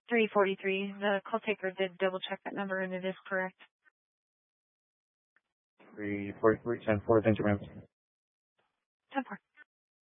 343. The call taker did double check that number and it is correct. 343, 10-4, thank you, ma'am. 10-4.